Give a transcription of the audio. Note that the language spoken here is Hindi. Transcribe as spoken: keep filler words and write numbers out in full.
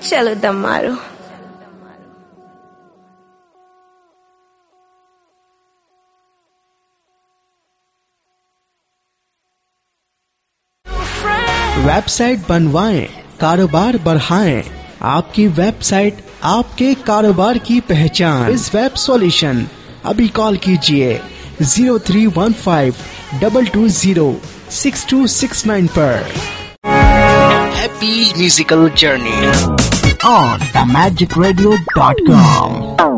चलो दम मारो। वेबसाइट बनवाएं, कारोबार बढ़ाएं। आपकी वेबसाइट आपके कारोबार की पहचान। इस वेब सॉल्यूशन अभी कॉल कीजिए zero three one five double two zero six to six nine पर। Happy musical journey on the magic radio dot com.